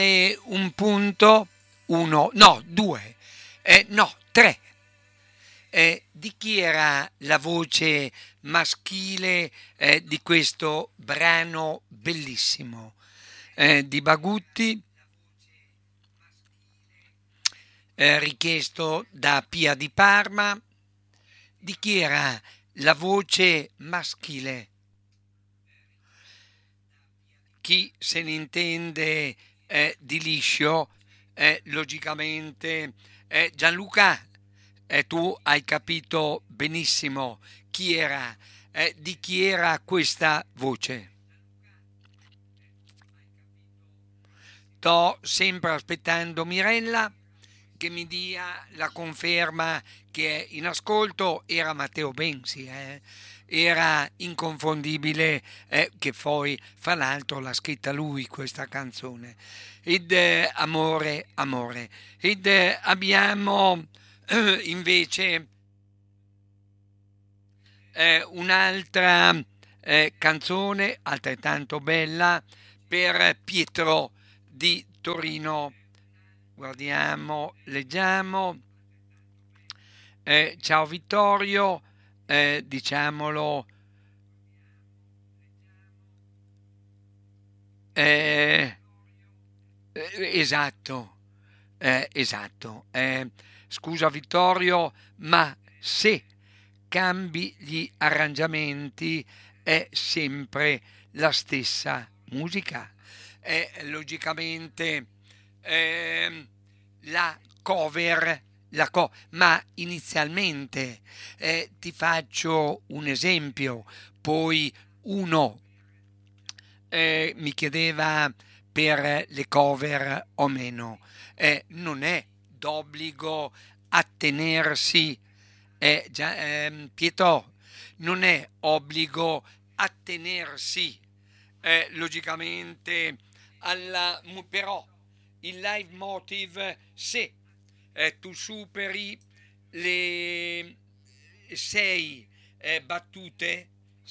un punto, uno, no, due, no, tre. Di chi era la voce maschile di questo brano bellissimo? Di Bagutti, richiesto da Pia di Parma. Di chi era la voce maschile? Chi se ne intende di liscio, logicamente Gianluca, tu hai capito benissimo chi era, di chi era questa voce. Sto sempre aspettando Mirella che mi dia la conferma che è in ascolto. Era Matteo Benzi, era inconfondibile, che poi fra l'altro l'ha scritta lui questa canzone. Ed amore, amore. Ed abbiamo invece un'altra canzone altrettanto bella per Pietro di Torino. Guardiamo, leggiamo. Ciao Vittorio, diciamolo. Esatto, esatto. Scusa Vittorio, ma se cambi gli arrangiamenti è sempre la stessa musica. Logicamente la cover, ma inizialmente ti faccio un esempio, poi uno mi chiedeva per le cover o meno. Non è d'obbligo attenersi, Pietro, non è obbligo attenersi logicamente però il live motive, se tu superi le sei battute,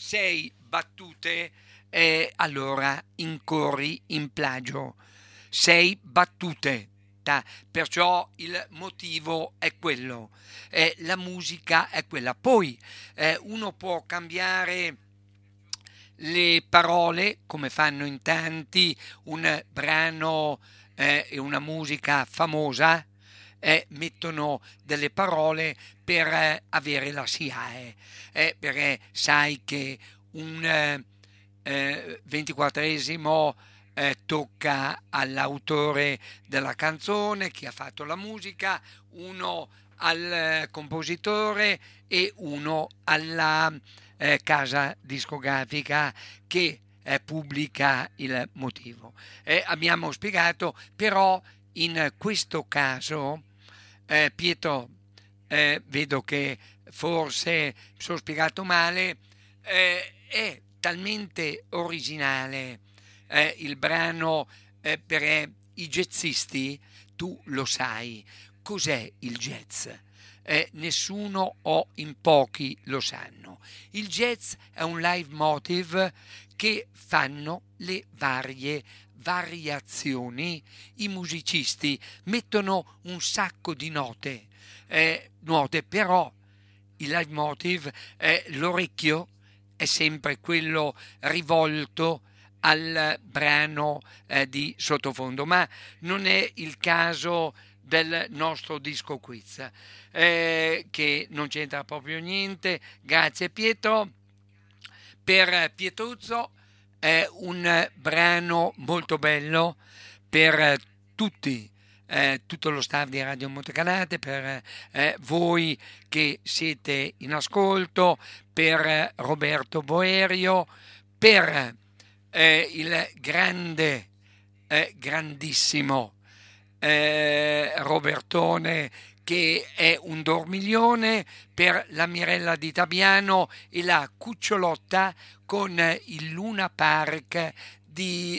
allora incorri in plagio. 6 battute. Perciò il motivo è quello, la musica è quella. Poi uno può cambiare le parole come fanno in tanti, un brano e una musica famosa mettono delle parole per avere la SIAE, perché sai che un 24esimo tocca all'autore della canzone, chi ha fatto la musica, uno al compositore e uno alla casa discografica che pubblica il motivo. Abbiamo spiegato, però in questo caso, Pietro, vedo che forse mi sono spiegato male, è talmente originale il brano per i jazzisti, tu lo sai, cos'è il jazz? Nessuno o in pochi lo sanno. Il jazz è un live motive che fanno le varie variazioni. I musicisti mettono un sacco di note, però il live motive, l'orecchio è sempre quello rivolto al brano di sottofondo, ma non è il caso del nostro disco quiz, che non c'entra proprio niente. Grazie Pietro. Per Pietruzzo è un brano molto bello per tutti, tutto lo staff di Radio Montecanate, per voi che siete in ascolto, per Roberto Boerio, per il grande, grandissimo Robertone che è un dormiglione, per la Mirella di Tabiano e la Cucciolotta con il Luna Park di